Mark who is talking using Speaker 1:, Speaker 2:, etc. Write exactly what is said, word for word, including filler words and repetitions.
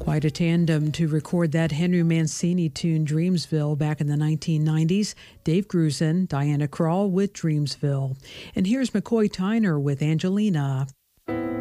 Speaker 1: Quite a tandem to record that Henry Mancini tune Dreamsville back in the nineteen nineties. Dave Grusin, Diana Krall with Dreamsville. And here's McCoy Tyner with Angelina.